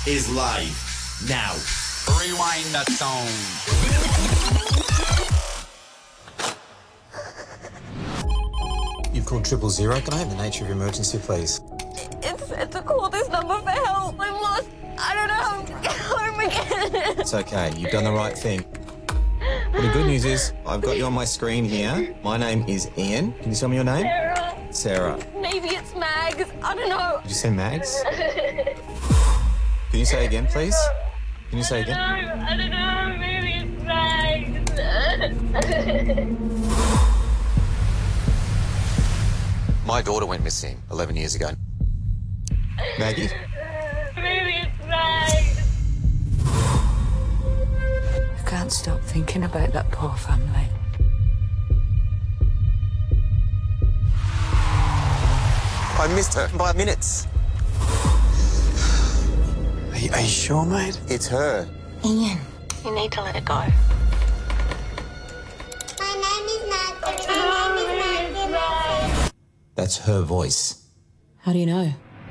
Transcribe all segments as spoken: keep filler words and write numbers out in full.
is live now. Rewind that song. You've called triple zero. Can I have the nature of your emergency, please? It's said to call this number for help. I'm lost. I don't know how to get home again. It's okay. You've done the right thing. Well, the good news is I've got you on my screen here. My name is Ian. Can you tell me your name? Sarah. Sarah. Maybe it's Mags. I don't know. Did you say Mags? Can you say again, please? Can you say again? I don't know. Maybe it's Mags. My daughter went missing eleven years ago. Maggie? Maybe it's Mags. I can't stop thinking about that poor family. I missed her by minutes. Are you, are you sure, mate? It's her. Ian, you need to let it go. My name is Natalie. My name is Natalie. That's her voice. How do you know?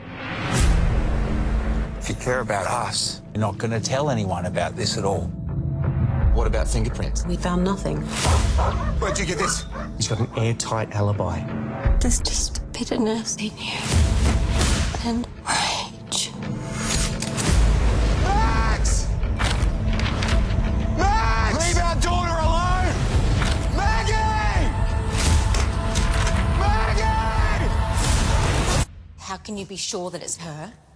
If you care about us, you're not going to tell anyone about this at all. What about fingerprints? We found nothing. Where'd you get this? He's got an airtight alibi. There's just bitterness in you. And rage. Max! Max! Leave our daughter alone! Maggie! Maggie! How can you be sure that it's her?